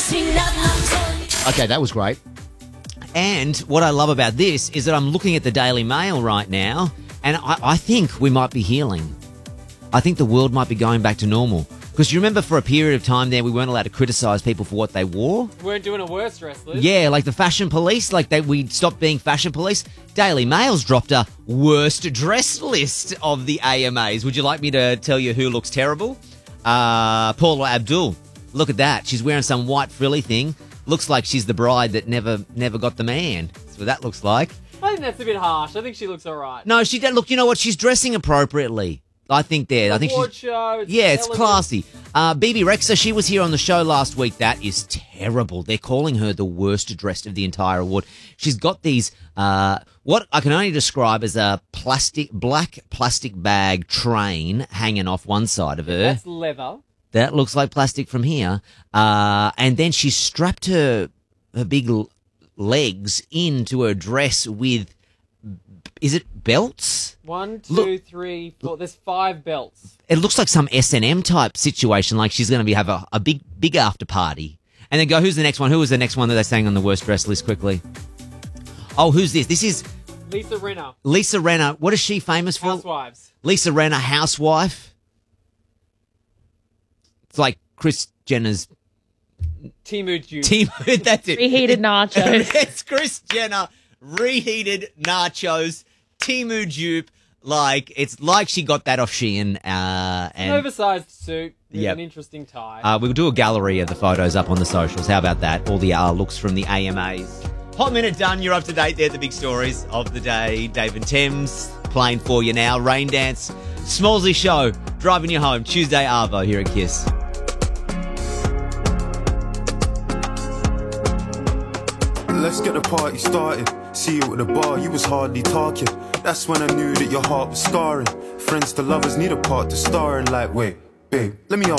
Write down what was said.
Okay, that was great. And what I love about this is that I'm looking at the Daily Mail right now, and I think we might be healing. I think the world might be going back to normal. Because you remember for a period of time there, we weren't allowed to criticise people for what they wore? We weren't doing a worse dress list. Yeah, like the fashion police, we stopped being fashion police. Daily Mail's dropped a worst dress list of the AMAs. Would you like me to tell you who looks terrible? Paula Abdul. Look at that. She's wearing some white frilly thing. Looks like she's the bride that never got the man. That's what that looks like. I think that's a bit harsh. I think she looks all right. No, she did. Look, you know what? She's dressing appropriately. I think there. I think Award she's. show, It's classy. BB Rexa, she was here on the show last week. That is terrible. They're calling her the worst dressed of the entire award. She's got these, what I can only describe as a black plastic bag train hanging off one side of her. That's leather. That looks like plastic from here. And then she strapped her big legs into her dress with, is it belts? 1, 2, 3, 4. There's 5 belts. It looks like some S&M type situation, like she's going to have a big after party. And then go, who's the next one? Who was the next one that they're saying on the worst dress list quickly? Oh, who's this? This is Lisa Rinna. Lisa Rinna. What is she famous for? Housewives. Lisa Rinna, housewife. It's like Kris Jenner's... Timu juice. That's it. Reheated nachos. It's Kris Jenner, reheated nachos, Timu dupe. Like, it's like she got that off Shein. An And oversized suit with Yep. an interesting tie. we'll do a gallery of the photos up on the socials. How about that? All the looks from the AMAs. Hot minute done. You're up to date there. The big stories of the day. Dave and Thames playing for you now. Rain Dance. Smallsy Show. Driving you home. Tuesday Arvo here at Kiss. Let's get the party started. See you at the bar, you was hardly talking. That's when I knew that your heart was scarring. Friends to lovers need a part to star in. Like, wait, babe, let me ask